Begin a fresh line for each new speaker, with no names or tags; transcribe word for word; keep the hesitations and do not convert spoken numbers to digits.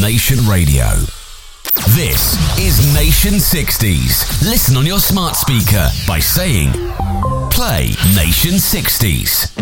Nation Radio. This is Nation sixties. Listen on your smart speaker by saying, play Nation sixties.